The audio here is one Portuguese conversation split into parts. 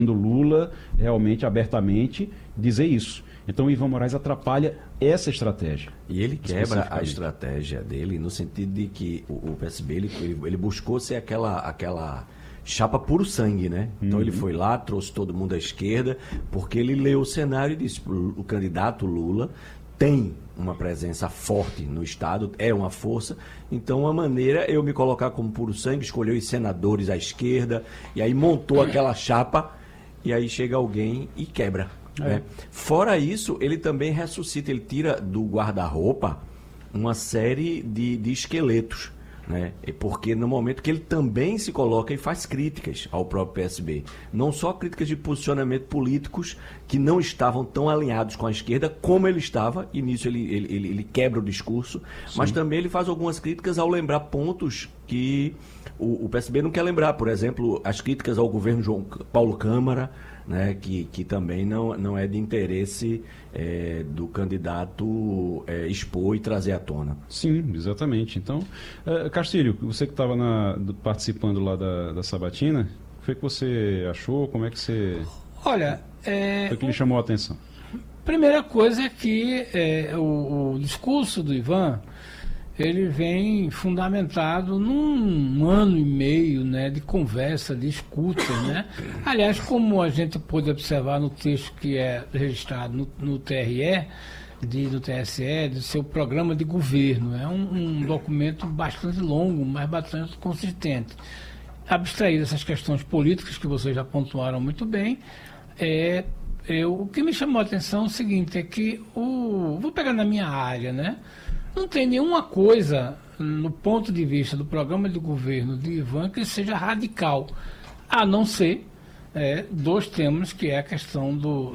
do Lula realmente, abertamente, dizer isso. Então o Ivan Moraes atrapalha essa estratégia. E ele quebra a estratégia dele no sentido de que o PSB ele buscou ser aquela chapa puro sangue, né? Então ele foi lá, trouxe todo mundo à esquerda, porque ele leu o cenário e disse: o candidato Lula tem uma presença forte no Estado, é uma força, então a maneira é eu me colocar como puro sangue, escolheu os senadores à esquerda, e aí montou aquela chapa, e aí chega alguém e quebra. Né? Fora isso, ele também ressuscita, ele tira do guarda-roupa uma série de esqueletos, né? Porque no momento que ele também se coloca e faz críticas ao próprio PSB, não só críticas de posicionamento políticos que não estavam tão alinhados com a esquerda como ele estava, e nisso ele quebra o discurso, mas também ele faz algumas críticas ao lembrar pontos que o PSB não quer lembrar, por exemplo, as críticas ao governo João Paulo Câmara, né, que também não é de interesse do candidato expor e trazer à tona. Sim, exatamente. Então, Castilho, você que estava participando lá da sabatina, o que foi que você achou? Como é que você... Olha... foi que lhe chamou a atenção? Primeira coisa é que o discurso do Ivan, ele vem fundamentado num ano e meio, né, de conversa, de escuta, né? Aliás, como a gente pôde observar no texto que é registrado no TRE, no TSE, do seu programa de governo. É um documento bastante longo, mas bastante consistente. Abstraído essas questões políticas que vocês já pontuaram muito bem, o que me chamou a atenção é o seguinte, é que vou pegar na minha área, né? Não tem nenhuma coisa, no ponto de vista do programa de governo de Ivan, que seja radical, a não ser dois temas, que é a questão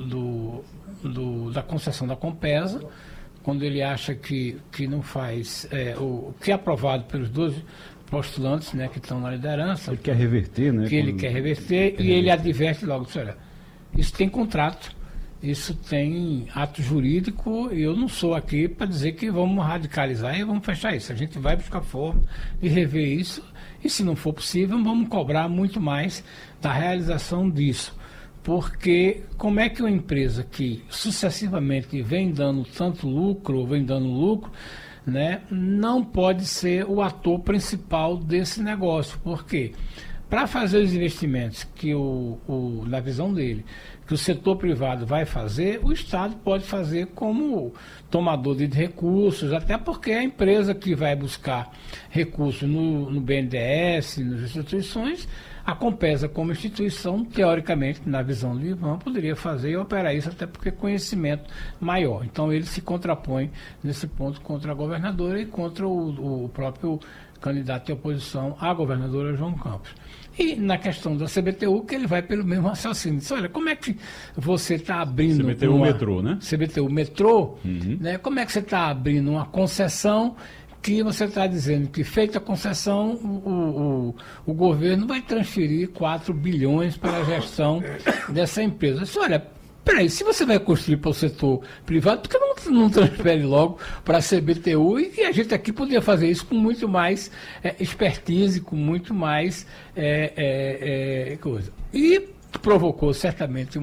da concessão da Compesa, quando ele acha que não faz o que é aprovado pelos dois postulantes, né, que estão na liderança. Ele quer reverter, né? Ele quer reverter, e ele adverte logo, olha, isso tem contrato. Isso tem ato jurídico, e eu não sou aqui para dizer que vamos radicalizar e vamos fechar isso. A gente vai buscar forma de rever isso, e se não for possível, vamos cobrar muito mais da realização disso. Porque como é que uma empresa que sucessivamente vem dando tanto lucro, ou vem dando lucro, né, não pode ser o ator principal desse negócio? Por quê? Para fazer os investimentos que na visão dele, que o setor privado vai fazer, o Estado pode fazer como tomador de recursos, até porque a empresa que vai buscar recursos no BNDES, nas instituições, a Compesa como instituição, teoricamente, na visão do Ivan, poderia fazer e operar isso, até porque conhecimento maior. Então ele se contrapõe nesse ponto contra a governadora e contra o próprio candidato de oposição à governadora João Campos. E na questão da CBTU, que ele vai pelo mesmo raciocínio. Diz, olha, como é que você está abrindo... CBTU metrô, né? CBTU metrô, né? Como é que você está abrindo uma concessão que você está dizendo que, feita a concessão, o governo vai transferir 4 bilhões para a gestão dessa empresa? Diz, olha, peraí, se você vai construir para o setor privado, por que não transfere logo para a CBTU? E a gente aqui poderia fazer isso com muito mais expertise, com muito mais coisa. E provocou certamente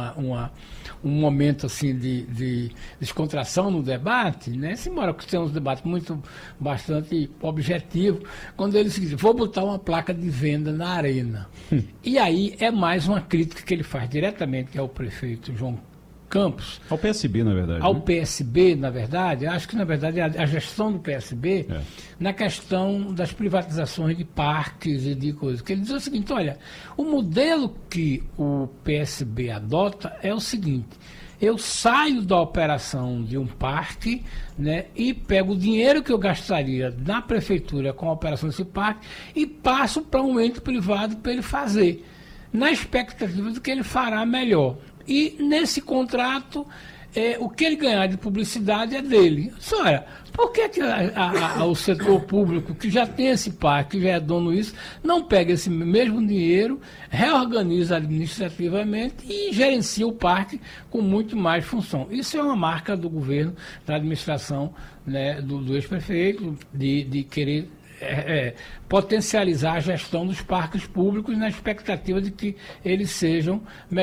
um momento assim de descontração no debate, né? Embora que tenha um debate bastante objetivo, quando ele disse, vou botar uma placa de venda na arena. E aí é mais uma crítica que ele faz diretamente ao prefeito João Campos. Ao PSB, na verdade. Ao né? PSB, na verdade, acho que na verdade a gestão do PSB, na questão das privatizações de parques e de coisas, que ele diz o seguinte, olha, o modelo que o PSB adota é o seguinte, eu saio da operação de um parque, né, e pego o dinheiro que eu gastaria na prefeitura com a operação desse parque e passo para um ente privado para ele fazer, na expectativa de que ele fará melhor. E nesse contrato, o que ele ganhar de publicidade é dele. Só por que o setor público, que já tem esse parque, que já é dono disso, não pega esse mesmo dinheiro, reorganiza administrativamente e gerencia o parque com muito mais função? Isso é uma marca do governo, da administração, né, do ex-prefeito, de querer potencializar a gestão dos parques públicos na expectativa de que eles sejam